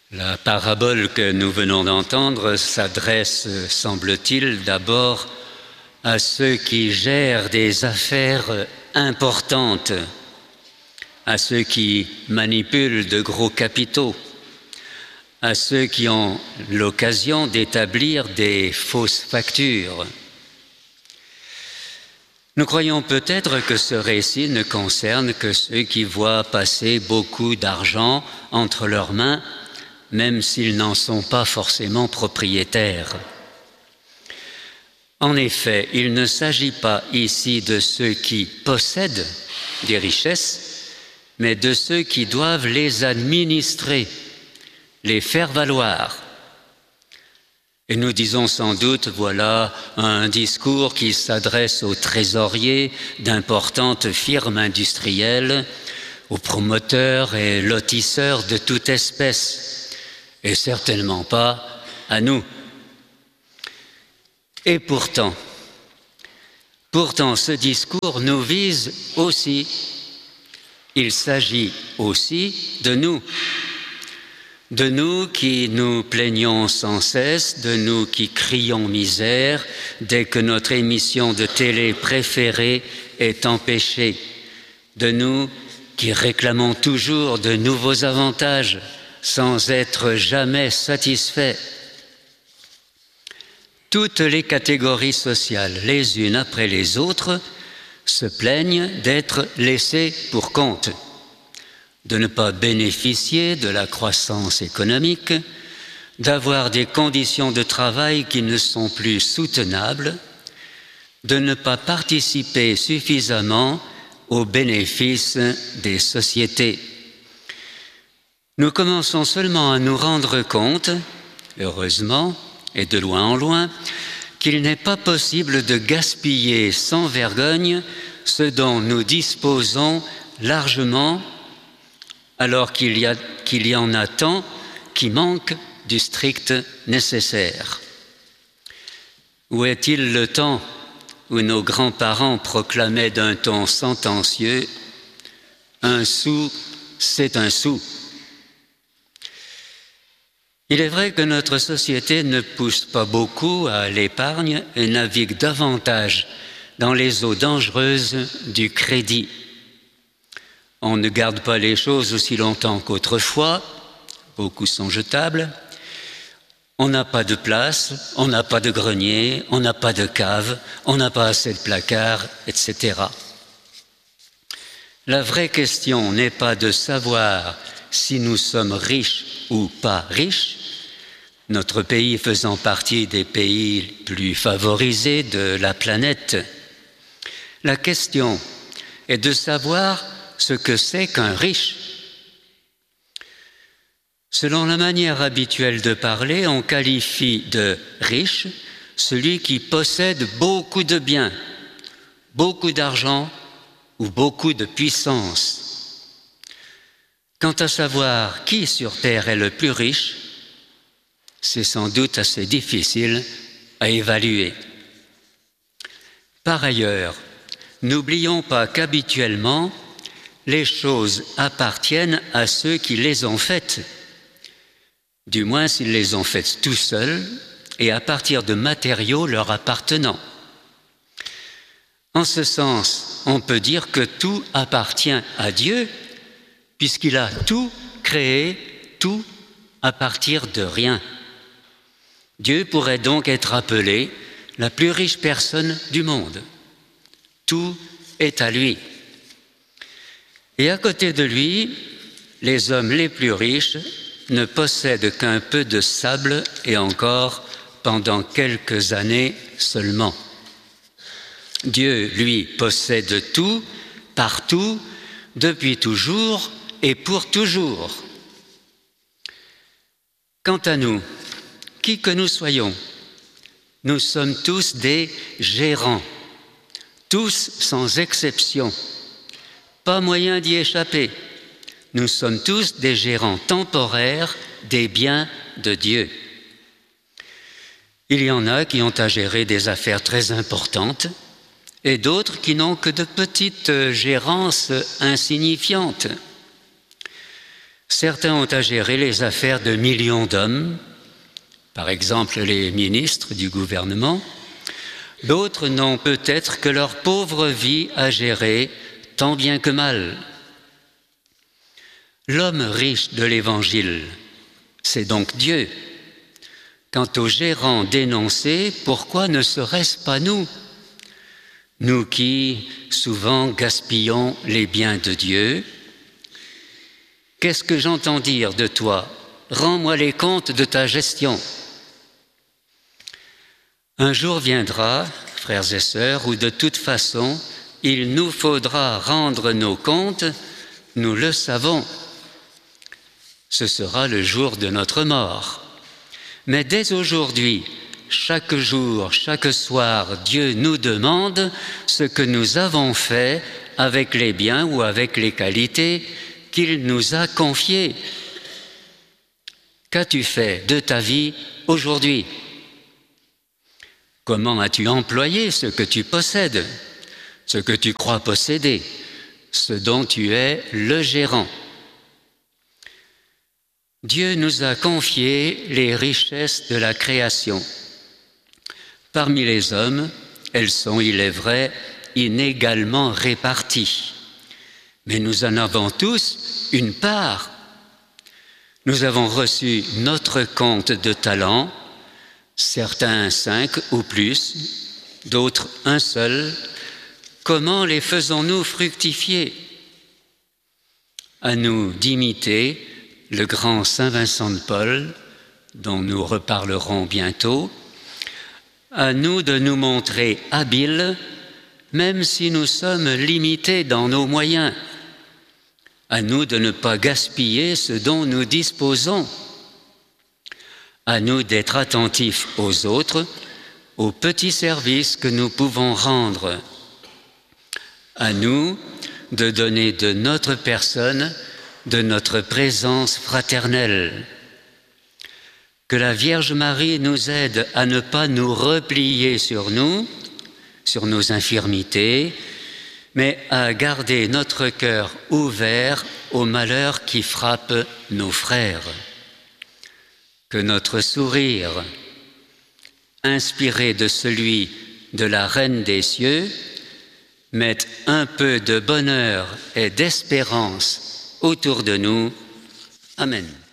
La parabole que nous venons d'entendre s'adresse, semble-t-il, d'abord à ceux qui gèrent des affaires importantes, à ceux qui manipulent de gros capitaux, à ceux qui ont l'occasion d'établir des fausses factures. Nous croyons peut-être que ce récit ne concerne que ceux qui voient passer beaucoup d'argent entre leurs mains, même s'ils n'en sont pas forcément propriétaires. En effet, il ne s'agit pas ici de ceux qui possèdent des richesses, mais de ceux qui doivent les administrer, les faire valoir. Et nous disons sans doute, voilà un discours qui s'adresse aux trésoriers d'importantes firmes industrielles, aux promoteurs et lotisseurs de toute espèce, et certainement pas à nous. Et pourtant, ce discours nous vise aussi. Il s'agit aussi de nous qui nous plaignons sans cesse, de nous qui crions misère dès que notre émission de télé préférée est empêchée, de nous qui réclamons toujours de nouveaux avantages sans être jamais satisfaits. Toutes les catégories sociales, les unes après les autres, se plaignent d'être laissées pour compte, de ne pas bénéficier de la croissance économique, d'avoir des conditions de travail qui ne sont plus soutenables, de ne pas participer suffisamment aux bénéfices des sociétés. Nous commençons seulement à nous rendre compte, heureusement, et de loin en loin, qu'il n'est pas possible de gaspiller sans vergogne ce dont nous disposons largement, alors qu'il y en a tant qui manquent du strict nécessaire. Où est-il le temps où nos grands-parents proclamaient d'un ton sentencieux « un sou, c'est un sou ». Il est vrai que notre société ne pousse pas beaucoup à l'épargne et navigue davantage dans les eaux dangereuses du crédit. On ne garde pas les choses aussi longtemps qu'autrefois, beaucoup sont jetables. On n'a pas de place, on n'a pas de grenier, on n'a pas de cave, on n'a pas assez de placards, etc. La vraie question n'est pas de savoir si nous sommes riches ou pas riches, notre pays faisant partie des pays plus favorisés de la planète. La question est de savoir ce que c'est qu'un riche. Selon la manière habituelle de parler, on qualifie de riche celui qui possède beaucoup de biens, beaucoup d'argent ou beaucoup de puissance. Quant à savoir qui sur Terre est le plus riche, c'est sans doute assez difficile à évaluer. Par ailleurs, n'oublions pas qu'habituellement, les choses appartiennent à ceux qui les ont faites, du moins s'ils les ont faites tout seuls et à partir de matériaux leur appartenant. En ce sens, on peut dire que tout appartient à Dieu, puisqu'il a tout créé, tout à partir de rien. Dieu pourrait donc être appelé la plus riche personne du monde. Tout est à lui. Et à côté de lui, les hommes les plus riches ne possèdent qu'un peu de sable et encore pendant quelques années seulement. Dieu, lui, possède tout, partout, depuis toujours et pour toujours. Quant à nous, qui que nous soyons, nous sommes tous des gérants, tous sans exception. Pas moyen d'y échapper. Nous sommes tous des gérants temporaires des biens de Dieu. Il y en a qui ont à gérer des affaires très importantes et d'autres qui n'ont que de petites gérances insignifiantes. Certains ont à gérer les affaires de millions d'hommes, par exemple les ministres du gouvernement. D'autres n'ont peut-être que leur pauvre vie à gérer, tant bien que mal. L'homme riche de l'Évangile, c'est donc Dieu. Quant aux gérants dénoncés, pourquoi ne serait-ce pas nous? Nous qui, souvent, gaspillons les biens de Dieu. Qu'est-ce que j'entends dire de toi? Rends-moi les comptes de ta gestion. Un jour viendra, frères et sœurs, où de toute façon, il nous faudra rendre nos comptes, nous le savons. Ce sera le jour de notre mort. Mais dès aujourd'hui, chaque jour, chaque soir, Dieu nous demande ce que nous avons fait avec les biens ou avec les qualités qu'il nous a confiées. Qu'as-tu fait de ta vie aujourd'hui? Comment as-tu employé ce que tu possèdes, ce que tu crois posséder, ce dont tu es le gérant? Dieu nous a confié les richesses de la création. Parmi les hommes, elles sont, il est vrai, inégalement réparties. Mais nous en avons tous une part. Nous avons reçu notre compte de talents, certains 5 ou plus, d'autres un seul. Comment les faisons-nous fructifier? À nous d'imiter le grand Saint Vincent de Paul, dont nous reparlerons bientôt, à nous de nous montrer habiles, même si nous sommes limités dans nos moyens, à nous de ne pas gaspiller ce dont nous disposons, à nous d'être attentifs aux autres, aux petits services que nous pouvons rendre, à nous de donner de notre personne, de notre présence fraternelle. Que la Vierge Marie nous aide à ne pas nous replier sur nous, sur nos infirmités, mais à garder notre cœur ouvert aux malheurs qui frappent nos frères. Que notre sourire, inspiré de celui de la Reine des cieux, mette un peu de bonheur et d'espérance autour de nous. Amen.